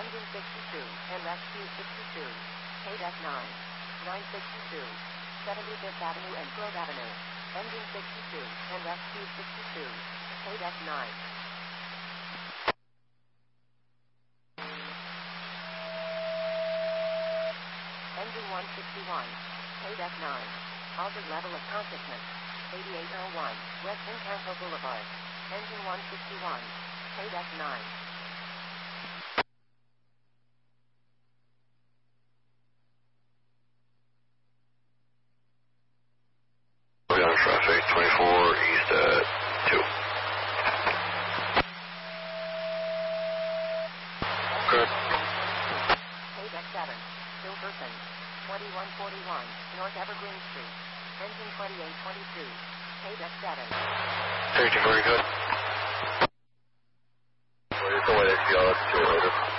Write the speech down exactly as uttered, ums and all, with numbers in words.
Engine sixty-two, and rescue sixty-two. Paid F nine. nine sixty-two. seventy-fifth Avenue and Grove Avenue. Engine sixty-two, and rescue sixty-two. Paid F nine. Engine one sixty-one. Paid F nine. Altered level of consciousness. eighty-eight oh one, West Encanto Boulevard. Engine one sixty-one. Paid F nine. We're on traffic twenty-four east at two. Good. Paid F seven. Silverton. twenty-one forty-one, North Evergreen Street. Engine twenty-eight twenty-two. Paid F seven. thirty, very good. What is the way to see all that's two, over?